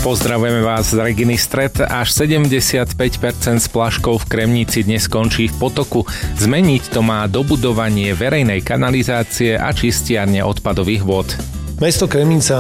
Pozdravujeme vás z Reginy Stred. Až 75% splaškov v Kremnici dnes končí v potoku. Zmeniť to má dobudovanie verejnej kanalizácie a čistiarne odpadových vôd. Mesto Kremnica